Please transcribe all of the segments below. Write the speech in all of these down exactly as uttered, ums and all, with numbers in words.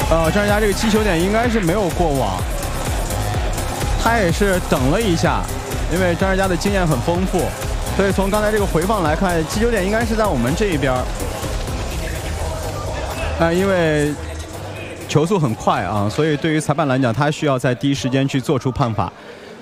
呃，张人佳这个击球点应该是没有过网，他也是等了一下，因为张人佳的经验很丰富，所以从刚才这个回放来看，击球点应该是在我们这一边。呃，因为球速很快啊，所以对于裁判来讲，他需要在第一时间去做出判罚。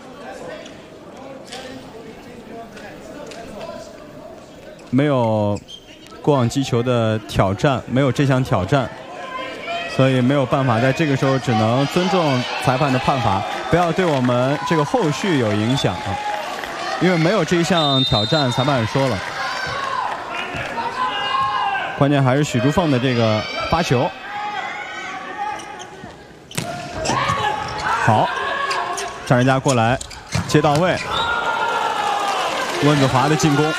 没有过网击球的挑战，没有这项挑战。 所以没有办法，在这个时候只能尊重裁判的判罚，不要对我们这个后续有影响啊。因为没有这一项挑战，裁判也说了，关键还是许朱凤的这个发球。好，张人佳过来接到位，温子华的进攻。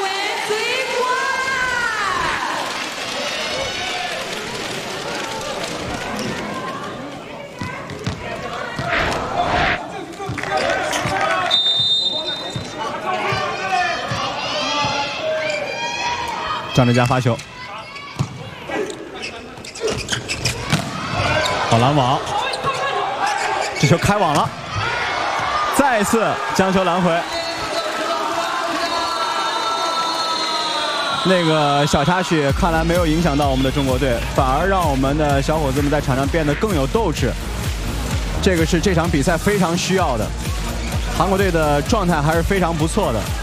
张人佳发球，好拦网，这球开网了，再一次将球拦回。那个小插曲看来没有影响到我们的中国队，反而让我们的小伙子们在场上变得更有斗志。这个是这场比赛非常需要的。韩国队的状态还是非常不错的。